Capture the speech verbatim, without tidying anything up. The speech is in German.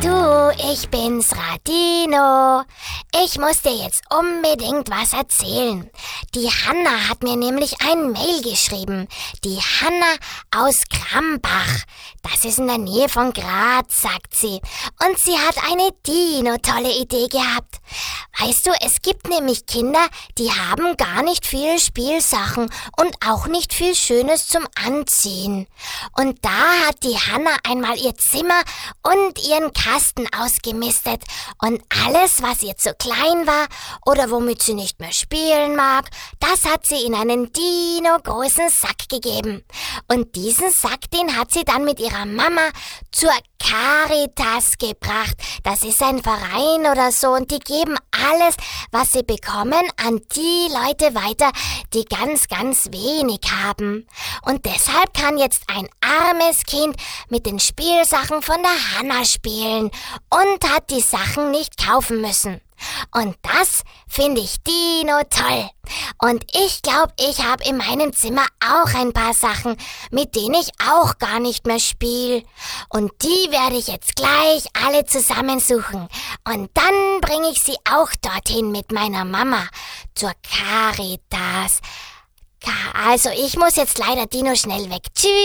Du, ich bin's, Radino. Ich muss dir jetzt unbedingt was erzählen. Die Hanna hat mir nämlich ein Mail geschrieben. Die Hanna aus Krambach. Das ist in der Nähe von Graz, sagt sie. Und sie hat eine Dino-tolle Idee gehabt. Weißt du, es gibt nämlich Kinder, die haben gar nicht viele Spielsachen und auch nicht viel Schönes zum Anziehen. Und da hat die Hanna einmal ihr Zimmer und ihren Kasten ausgemistet und alles, was ihr zu klein war oder womit sie nicht mehr spielen mag, das hat sie in einen Dino-großen Sack gegeben. Und diesen Sack, den hat sie dann mit ihrer Mama zur Caritas gebracht. Das ist ein Verein oder so und die geben alles, was sie bekommen, an die Leute weiter, die ganz, ganz wenig haben. Und deshalb kann jetzt ein armes Kind mit den Spielsachen von der Hanna spielen und hat die Sachen nicht kaufen müssen. Und das finde ich Dino toll. Und ich glaube, ich habe in meinem Zimmer auch ein paar Sachen, mit denen ich auch gar nicht mehr spiele. Und die werde ich jetzt gleich alle zusammensuchen. Und dann bringe ich sie auch dorthin mit meiner Mama zur Caritas. Also ich muss jetzt leider Dino schnell weg. Tschüss.